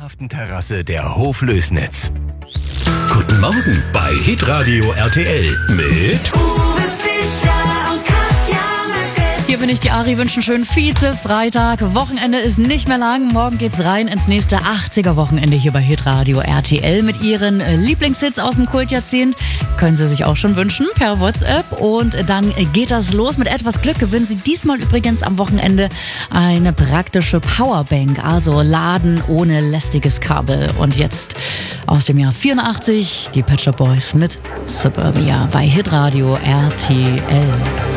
traumhaften Terrasse der Hoflößnitz. Guten Morgen bei Hitradio RTL mit Uwe Fischer und Katja Möcke. Hier bin ich, die Ari, wünschen schönen Vize-Freitag. Wochenende ist nicht mehr lang. Morgen geht's rein ins nächste 80er-Wochenende hier bei Hitradio RTL mit ihren Lieblingshits aus dem Kultjahrzehnt. Können Sie sich auch schon wünschen per WhatsApp. Und dann geht das los. Mit etwas Glück gewinnen Sie diesmal übrigens am Wochenende eine praktische Powerbank. Also laden ohne lästiges Kabel. Und jetzt aus dem Jahr 84 die Pet Shop Boys mit Suburbia bei Hitradio RTL.